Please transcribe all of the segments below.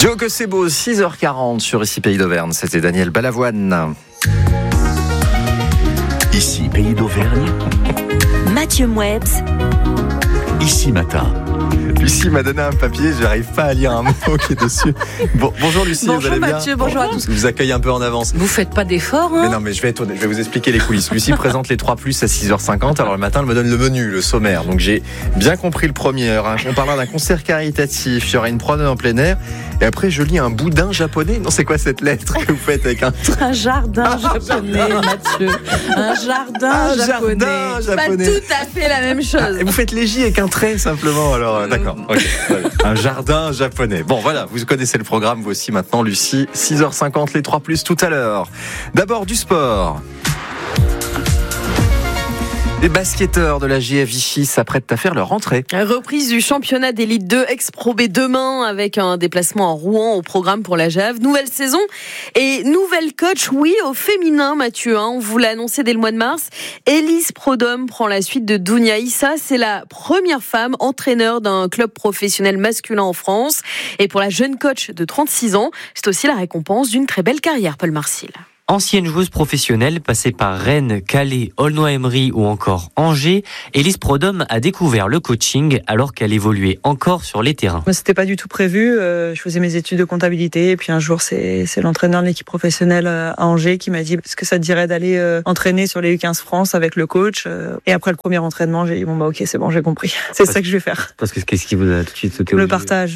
Joe que c'est beau, 6h40 sur Ici Pays d'Auvergne, c'était Daniel Balavoine. Ici Pays d'Auvergne, Mathieu Mouebs. Ici Matin. Lucie m'a donné un papier, j'arrive pas à lire un mot qui est dessus. Bon, bonjour Lucie, Bonjour vous allez bien? Mathieu, bonjour à tous. Je vous accueille un peu en avance. Vous faites pas d'efforts, hein? Mais non, mais je vais vous expliquer les coulisses. Lucie présente les 3 plus à 6h50. Alors le matin, elle me donne le menu, le sommaire. Donc j'ai bien compris le premier. On parlera d'un concert caritatif. Il y aura une promenade en plein air. Et après, je lis un boudin japonais. Non, c'est quoi cette lettre que vous faites avec un jardin japonais, Mathieu. Un jardin japonais. Pas tout à fait la même chose. Et vous faites les J avec un trait simplement. Alors d'accord. Okay, un jardin japonais. Bon voilà, vous connaissez le programme vous aussi maintenant, Lucie. 6h50, les 3 plus tout à l'heure. D'abord du sport. Les basketteurs de la GF Vichy s'apprêtent à faire leur entrée. Reprise du championnat d'élite 2 ex-Pro B demain avec un déplacement à Rouen au programme pour la GAV. Nouvelle saison et nouvelle coach, oui, au féminin, Mathieu. On vous l'a annoncé dès le mois de mars. Élise Prodhomme prend la suite de Dounia Issa. C'est la première femme entraîneur d'un club professionnel masculin en France. Et pour la jeune coach de 36 ans, c'est aussi la récompense d'une très belle carrière, Paul Marcil. Ancienne joueuse professionnelle, passée par Rennes, Calais, Aulnoy-Emery ou encore Angers, Élise Prodhomme a découvert le coaching alors qu'elle évoluait encore sur les terrains. C'était pas du tout prévu. Je faisais mes études de comptabilité et puis un jour c'est l'entraîneur de l'équipe professionnelle à Angers qui m'a dit est-ce que ça te dirait d'aller entraîner sur les U15 France avec le coach. Et après le premier entraînement, j'ai dit ok, c'est bon, j'ai compris. C'est ça que je vais faire. Parce que qu'est-ce qui vous a tout de suite sauté? Le partage,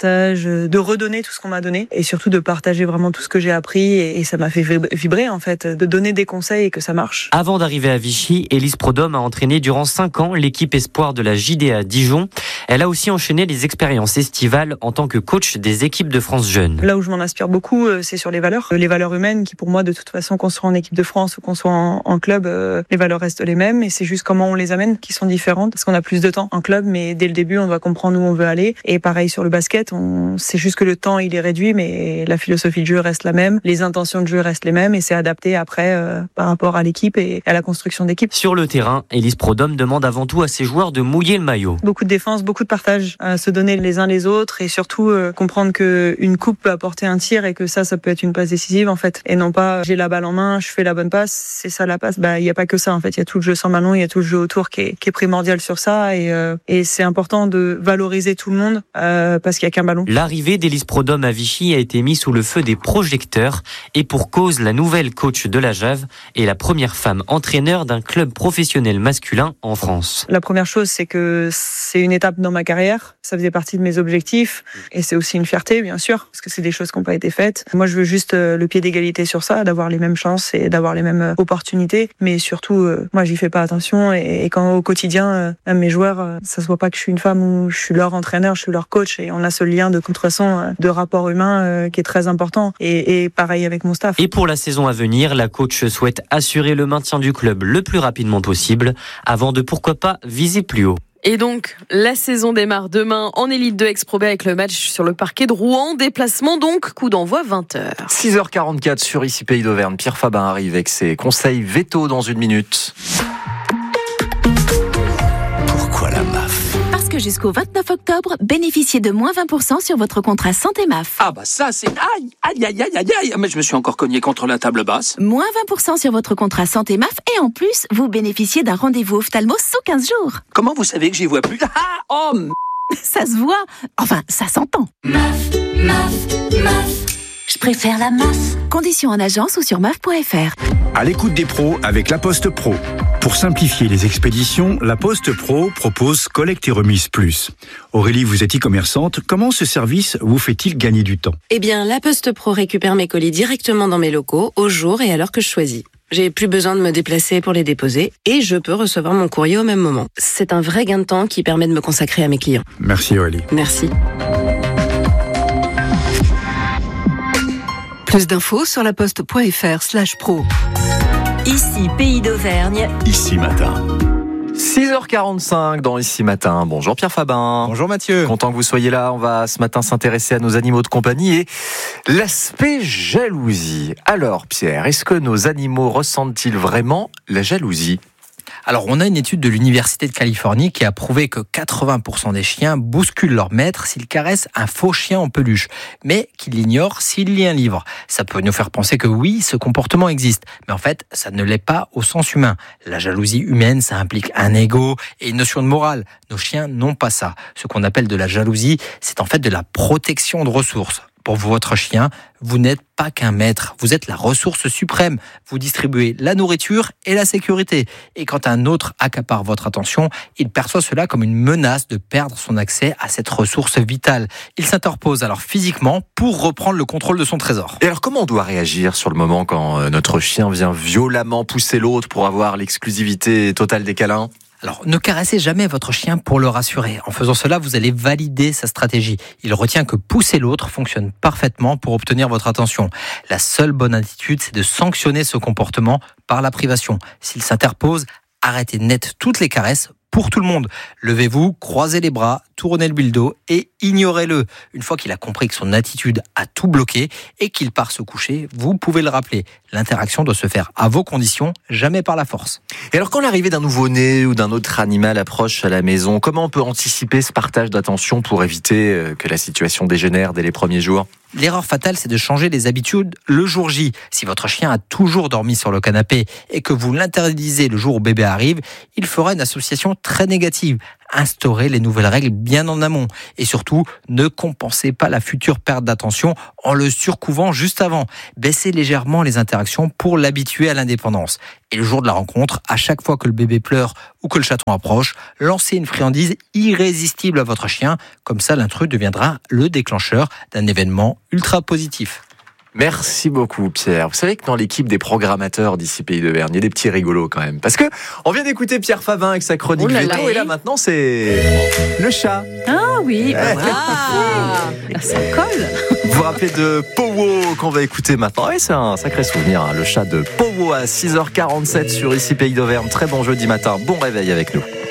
de redonner tout ce qu'on m'a donné et surtout de partager vraiment tout ce que j'ai appris et ça m'a fait vibrer en fait, de donner des conseils et que ça marche. Avant d'arriver à Vichy, Élise Prodhomme a entraîné durant 5 ans l'équipe espoir de la JDA Dijon. Elle a aussi enchaîné les expériences estivales en tant que coach des équipes de France jeunes. Là où je m'en inspire beaucoup, c'est sur les valeurs humaines qui pour moi de toute façon qu'on soit en équipe de France ou qu'on soit en club, les valeurs restent les mêmes et c'est juste comment on les amène qui sont différentes parce qu'on a plus de temps en club mais dès le début on doit comprendre où on veut aller et pareil sur le basket, c'est juste que le temps il est réduit mais la philosophie de jeu reste la même, les intentions de jeu restent les mêmes et c'est adapté après par rapport à l'équipe et à la construction d'équipe. Sur le terrain, Élise Prodhomme demande avant tout à ses joueurs de mouiller le maillot. Beaucoup de défense, beaucoup de partage, se donner les uns les autres et surtout comprendre qu'une coupe peut apporter un tir et que ça peut être une passe décisive en fait. Et non pas j'ai la balle en main, je fais la bonne passe, c'est ça la passe. Il n'y a pas que ça en fait, il y a tout le jeu sans ballon, il y a tout le jeu autour qui est primordial sur ça et c'est important de valoriser tout le monde parce qu'il n'y a qu'un ballon. L'arrivée d'Élise Prodhomme à Vichy a été mise sous le feu des projecteurs et pour cause, la nouvelle coach de la JAV est la première femme entraîneur d'un club professionnel masculin en France. La première chose, c'est que c'est une étape dans ma carrière. Ça faisait partie de mes objectifs et c'est aussi une fierté, bien sûr, parce que c'est des choses qui n'ont pas été faites. Moi, je veux juste le pied d'égalité sur ça, d'avoir les mêmes chances et d'avoir les mêmes opportunités. Mais surtout, moi, j'y fais pas attention et quand au quotidien, même mes joueurs, ça se voit pas que je suis une femme ou je suis leur entraîneur, je suis leur coach et on a ce lien de contrefaçon, de rapport humain qui est très important et pareil avec mon staff. Et pour la saison à venir, la coach souhaite assurer le maintien du club le plus rapidement possible avant de pourquoi pas viser plus haut. Et donc, la saison démarre demain en Élite 2 ex-Pro B avec le match sur le parquet de Rouen. Déplacement donc, coup d'envoi 20h. 6h44 sur Ici Pays d'Auvergne. Pierre Fabin arrive avec ses conseils veto dans une minute. Pourquoi la MAF? Parce que jusqu'au 29 octobre, bénéficiez de moins 20% sur votre contrat santé MAF. Ah bah ça c'est... Aïe. Mais je me suis encore cogné contre la table basse. Moins 20% sur votre contrat santé MAF et en plus, vous bénéficiez d'un rendez-vous ophtalmo sous 15 jours. Comment vous savez que j'y vois plus? Ça se voit. Enfin, ça s'entend. MAF. Je préfère la MAF. Conditions en agence ou sur maf.fr. À l'écoute des pros avec La Poste Pro. Pour simplifier les expéditions, La Poste Pro propose Collecte et Remise Plus. Aurélie, vous êtes e-commerçante. Comment ce service vous fait-il gagner du temps? Eh bien, La Poste Pro récupère mes colis directement dans mes locaux, au jour et à l'heure que je choisis. J'ai plus besoin de me déplacer pour les déposer et je peux recevoir mon courrier au même moment. C'est un vrai gain de temps qui permet de me consacrer à mes clients. Merci Aurélie. Merci. Plus d'infos sur laposte.fr/pro. Ici Pays d'Auvergne. Ici Matin. 6h45 dans Ici Matin. Bonjour Pierre Fabin. Bonjour Mathieu. Content que vous soyez là. On va ce matin s'intéresser à nos animaux de compagnie et l'aspect jalousie. Alors Pierre, est-ce que nos animaux ressentent-ils vraiment la jalousie ? Alors, on a une étude de l'Université de Californie qui a prouvé que 80% des chiens bousculent leur maître s'ils caressent un faux chien en peluche, mais qu'ils l'ignorent s'il lit un livre. Ça peut nous faire penser que oui, ce comportement existe, mais en fait, ça ne l'est pas au sens humain. La jalousie humaine, ça implique un ego et une notion de morale. Nos chiens n'ont pas ça. Ce qu'on appelle de la jalousie, c'est en fait de la protection de ressources. Pour votre chien, vous n'êtes pas qu'un maître, vous êtes la ressource suprême. Vous distribuez la nourriture et la sécurité. Et quand un autre accapare votre attention, il perçoit cela comme une menace de perdre son accès à cette ressource vitale. Il s'interpose alors physiquement pour reprendre le contrôle de son trésor. Et alors comment on doit réagir sur le moment quand notre chien vient violemment pousser l'autre pour avoir l'exclusivité totale des câlins ? Alors, ne caressez jamais votre chien pour le rassurer. En faisant cela, vous allez valider sa stratégie. Il retient que pousser l'autre fonctionne parfaitement pour obtenir votre attention. La seule bonne attitude, c'est de sanctionner ce comportement par la privation. S'il s'interpose, arrêtez net toutes les caresses pour tout le monde. Levez-vous, croisez les bras, tournez-lui le dos et ignorez-le. Une fois qu'il a compris que son attitude a tout bloqué et qu'il part se coucher, vous pouvez le rappeler. L'interaction doit se faire à vos conditions, jamais par la force. Et alors quand l'arrivée d'un nouveau-né ou d'un autre animal approche à la maison, comment on peut anticiper ce partage d'attention pour éviter que la situation dégénère dès les premiers jours ? L'erreur fatale, c'est de changer les habitudes le jour J. Si votre chien a toujours dormi sur le canapé et que vous l'interdisez le jour où bébé arrive, il fera une association très négative. Instaurez les nouvelles règles bien en amont. Et surtout, ne compensez pas la future perte d'attention en le surcouvant juste avant. Baissez légèrement les interactions pour l'habituer à l'indépendance. Et le jour de la rencontre, à chaque fois que le bébé pleure ou que le chaton approche, lancez une friandise irrésistible à votre chien. Comme ça, l'intrus deviendra le déclencheur d'un événement ultra positif. Merci beaucoup Pierre. Vous savez que dans l'équipe des programmateurs d'ici Pays de Vergne, il y a des petits rigolos quand même. Parce que on vient d'écouter Pierre Favin avec sa chronique veto et là maintenant c'est le chat. Ah oui, ça colle. Vous vous rappelez de Powo qu'on va écouter maintenant. Oui, c'est un sacré souvenir, hein, le chat de Powo à 6h47 sur ici Pays d'Auvergne. Très bon jeudi matin, bon réveil avec nous.